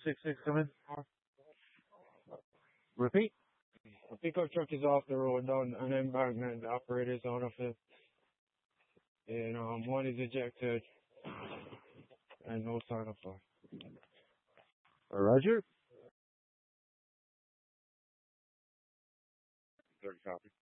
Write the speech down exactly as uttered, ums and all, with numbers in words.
six six coming. Repeat. A pickup truck is off the road down an embankment. The operator's out of it. And um, one is ejected and no sign of fire. Roger. Third copy.